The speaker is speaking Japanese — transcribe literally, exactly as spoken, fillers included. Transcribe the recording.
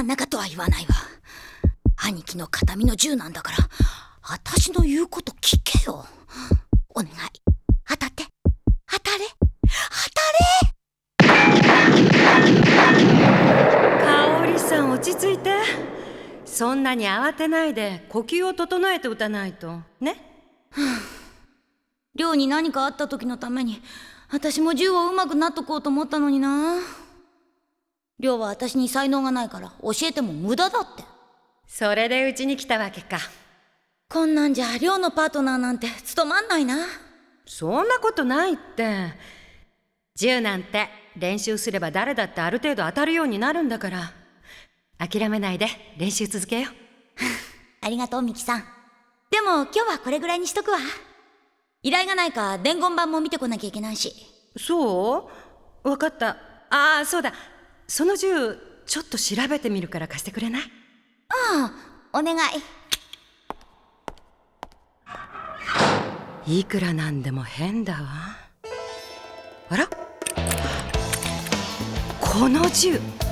真ん中とは言わないわ。兄貴の形見の銃なんだから、私の言うこと聞けよ。お願い、当たって、当たれ、当たれ。 香織さん、落ち着いて。そんなに慌てないで呼吸を整えて打たないとね。 亮に何かあった時のために私も銃を上手くなっとこうと思ったのにな。亮は私に才能がないから教えても無駄だって。 それでうちに来たわけか。 こんなんじゃ亮のパートナーなんて務まんないな。 そんなことないって。銃なんて練習すれば誰だってある程度当たるようになるんだから、諦めないで練習続けよう。 ありがとうミキさん。でも今日はこれぐらいにしとくわ。依頼がないか伝言板も見てこなきゃいけないし。 そう？わかった。ああ、そうだ、その銃ちょっと調べてみるから貸してくれない？ ああ、お願い。いくらなんでも変だわ。あら、この銃